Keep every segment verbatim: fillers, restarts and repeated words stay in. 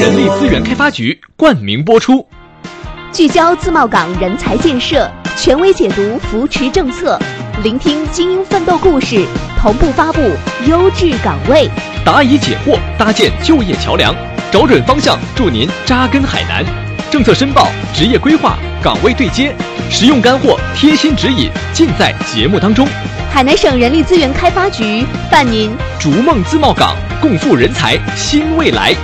人力资源开发局冠名播出。 聚焦自贸港人才建设，权威解读扶持政策，聆听精英奋斗故事，同步发布优质岗位， 答疑解惑，搭建就业桥梁，找准方向，助您扎根海南。政策申报、职业规划、岗位对接，实用干货、贴心指引，尽在节目当中。 海南省人力资源开发局伴您逐梦自贸港，共赴人才新未来。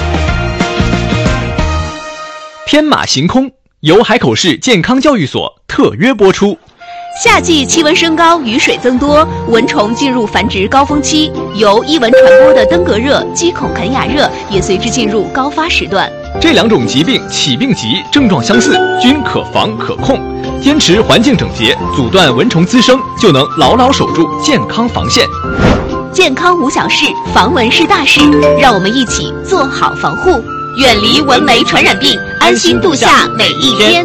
天马行空由海口市健康教育所特约播出。 夏季气温升高，雨水增多，蚊虫进入繁殖高峰期，由伊蚊传播的登革热、鸡孔肯雅热也随之进入高发时段。 这两种疾病起病急，症状相似，均可防可控。坚持环境整洁，阻断蚊虫滋生，就能牢牢守住健康防线。 健康无小事，防蚊是大事，让我们一起做好防护，远离蚊媒传染病，安心度夏每一天。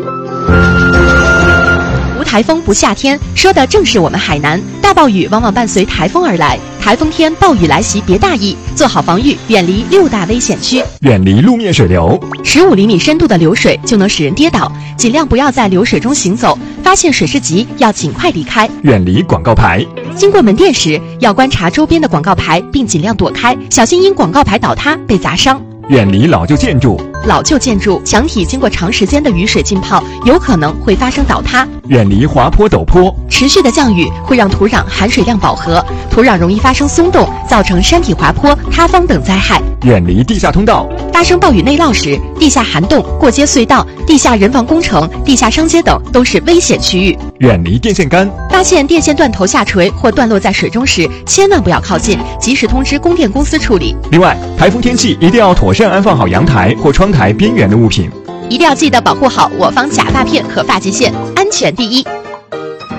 无台风不夏天，说的正是我们海南。大暴雨往往伴随台风而来，台风天暴雨来袭别大意，做好防御，远离六大危险区， 远离路面水流。 十五厘米深度的流水就能使人跌倒，尽量不要在流水中行走，发现水势急要尽快离开， 远离广告牌。 经过门店时要观察周边的广告牌，并尽量躲开，小心因广告牌倒塌被砸伤。 远离老旧建筑， 老旧建筑墙体经过长时间的雨水浸泡，有可能会发生倒塌。 远离滑坡陡坡， 持续的降雨会让土壤含水量饱和，土壤容易发生松动，造成山体滑坡、塌方等灾害。 远离地下通道， 发生暴雨内涝时，地下涵洞、过街隧道、地下人防工程、地下商街等都是危险区域。 远离电线杆， 发现电线断头下垂或断落在水中时，千万不要靠近，及时通知供电公司处理。 另外，台风天气一定要妥善安放好阳台或窗台边缘的物品， 一定要记得保护好我方假发片和发际线，安全第一。